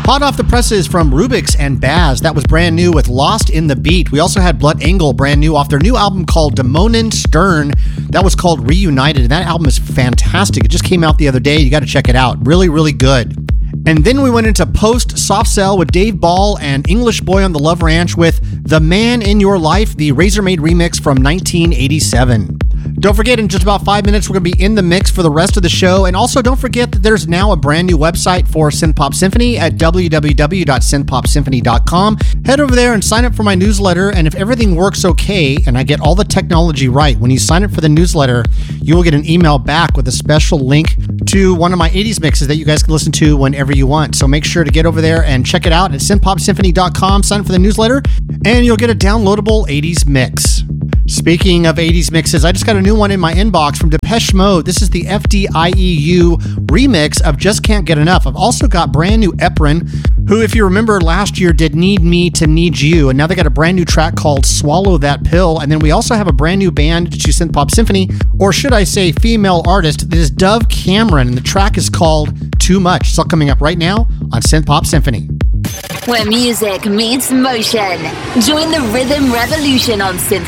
Hot off the presses from Rubix and Baz, that was brand new with Lost in the Beat. We also had Blood Angle, brand new off their new album called Demonen Stern. That was called Reunited, and that album is fantastic. It just came out the other day. You got to check it out. Really, really good. And then we went into Post Soft Cell with Dave Ball and English Boy on the Love Ranch with The Man in Your Life, the Razormaid remix from 1987. Don't forget, in just about 5 minutes, we're going to be in the mix for the rest of the show. And also, don't forget that there's now a brand new website for Synthpop Symphony at www.synthpopsymphony.com. Head over there and sign up for my newsletter. And if everything works okay and I get all the technology right, when you sign up for the newsletter, you will get an email back with a special link to one of my 80s mixes that you guys can listen to whenever you want. So make sure to get over there and check it out at synthpopsymphony.com. Sign up for the newsletter, and you'll get a downloadable 80s mix. Speaking of 80s mixes, I just got a new one in my inbox from Depeche Mode. This is the FDIEU remix of Just Can't Get Enough. I've also got brand new Eprin, who, if you remember, last year did Need Me to Need You, and now they got a brand new track called Swallow That Pill. And then we also have a brand new band to Synthpop Symphony, or should I say female artist, that is Dove Cameron, and the track is called Too Much. It's all coming up right now on Synthpop Symphony. Where music meets motion. Join the rhythm revolution on Synthpop